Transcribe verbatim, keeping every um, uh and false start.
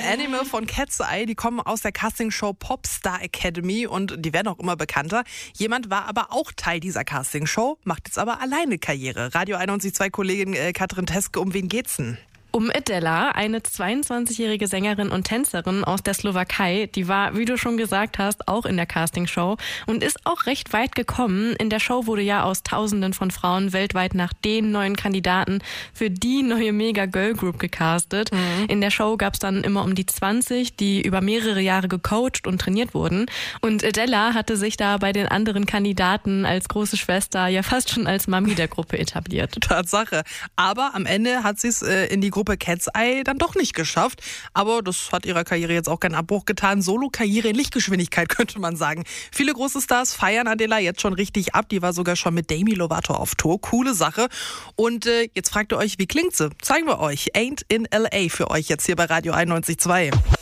Animal von Cat's Eye, die kommen aus der Castingshow Popstar Academy und die werden auch immer bekannter. Jemand war aber auch Teil dieser Castingshow, macht jetzt aber alleine Karriere. Radio einundneunzig Komma zwei Kollegin äh, Katrin Teske, um wen geht's denn? Um Adela, eine zweiundzwanzigjährige Sängerin und Tänzerin aus der Slowakei. Die war, wie du schon gesagt hast, auch in der Castingshow und ist auch recht weit gekommen. In der Show wurde ja aus Tausenden von Frauen weltweit nach den neuen Kandidaten für die neue Mega-Girl-Group gecastet. Mhm. In der Show gab es dann immer um die zwanzig, die über mehrere Jahre gecoacht und trainiert wurden. Und Adela hatte sich da bei den anderen Kandidaten als große Schwester ja fast schon als Mami der Gruppe etabliert. Tatsache. Aber am Ende hat sie es äh, in die Gruppe Cat's Eye dann doch nicht geschafft. Aber das hat ihrer Karriere jetzt auch keinen Abbruch getan. Solo-Karriere in Lichtgeschwindigkeit, könnte man sagen. Viele große Stars feiern Adela jetzt schon richtig ab. Die war sogar schon mit Demi Lovato auf Tour. Coole Sache. Und äh, jetzt fragt ihr euch, wie klingt sie? Zeigen wir euch. Ain't in L A für euch jetzt hier bei Radio einundneunzig Komma zwei.